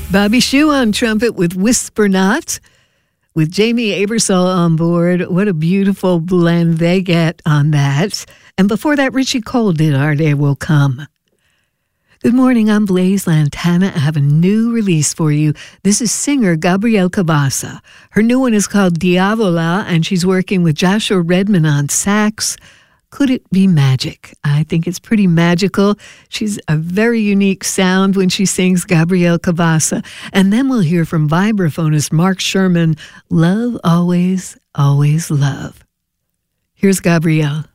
Bobby Shew on trumpet with Whisper Not, with Jamie Aebersold on board. What a beautiful blend they get on that. And before that, Richie Cole did Our Day Will Come. Good morning, I'm Blaise Lantana. I have a new release for you. This is singer Gabrielle Cabasa. Her new one is called Diavola, and she's working with Joshua Redman on sax. Could it be magic? I think it's pretty magical. She's a very unique sound when she sings, Gabrielle Cabasa. And then we'll hear from vibraphonist Mark Sherman, Love, Always, Always Love. Here's Gabrielle.